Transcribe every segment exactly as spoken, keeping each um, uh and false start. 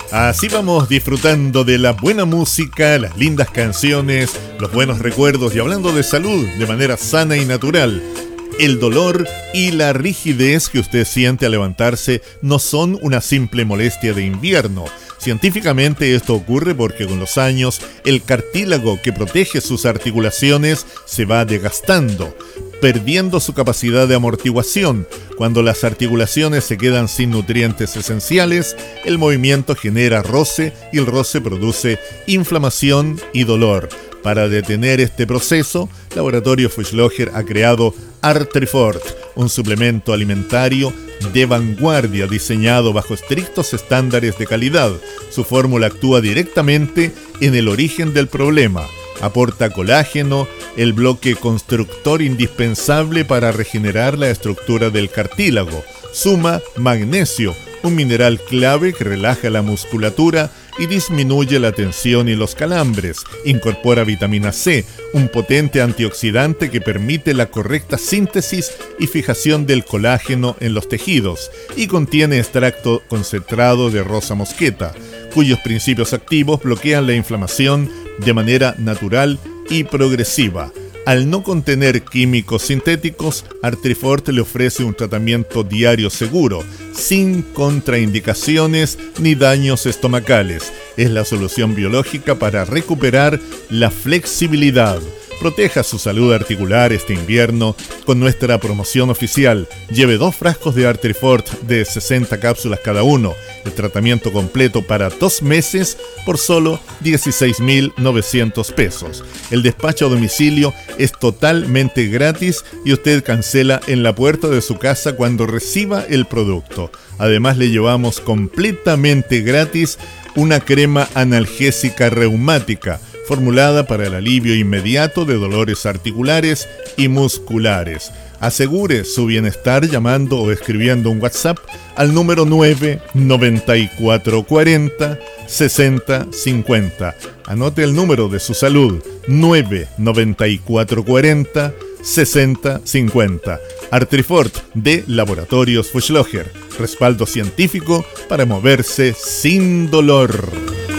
Así vamos disfrutando de la buena música, las lindas canciones, los buenos recuerdos y hablando de salud de manera sana y natural. El dolor y la rigidez que usted siente al levantarse no son una simple molestia de invierno. Científicamente esto ocurre porque con los años el cartílago que protege sus articulaciones se va desgastando, perdiendo su capacidad de amortiguación. Cuando las articulaciones se quedan sin nutrientes esenciales, el movimiento genera roce y el roce produce inflamación y dolor. Para detener este proceso, Laboratorio Fuchslocher ha creado Artrifort, un suplemento alimentario de vanguardia diseñado bajo estrictos estándares de calidad. Su fórmula actúa directamente en el origen del problema. Aporta colágeno, el bloque constructor indispensable para regenerar la estructura del cartílago. Suma magnesio, un mineral clave que relaja la musculatura y disminuye la tensión y los calambres. Incorpora vitamina C, un potente antioxidante que permite la correcta síntesis y fijación del colágeno en los tejidos. Y contiene extracto concentrado de rosa mosqueta, cuyos principios activos bloquean la inflamación de manera natural y progresiva. Al no contener químicos sintéticos, Artrifort le ofrece un tratamiento diario seguro, sin contraindicaciones ni daños estomacales. Es la solución biológica para recuperar la flexibilidad. Proteja su salud articular este invierno con nuestra promoción oficial. Lleve dos frascos de Artrifort de sesenta cápsulas cada uno. El tratamiento completo para dos meses por solo dieciséis mil novecientos pesos. El despacho a domicilio es totalmente gratis y usted cancela en la puerta de su casa cuando reciba el producto. Además, le llevamos completamente gratis una crema analgésica reumática, formulada para el alivio inmediato de dolores articulares y musculares. Asegure su bienestar llamando o escribiendo un WhatsApp al número nueve noventa y cuatro cuarenta sesenta cincuenta. Anote el número de su salud, nueve noventa y cuatro cuarenta sesenta cincuenta. Artrifort de Laboratorios Fuchslocher. Respaldo científico para moverse sin dolor.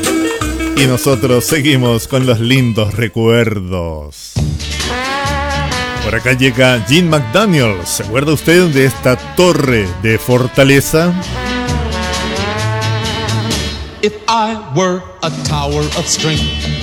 Y nosotros seguimos con los lindos recuerdos. Por acá llega Gene McDaniel. ¿Se acuerda usted de esta torre de fortaleza? If I were a tower of strength,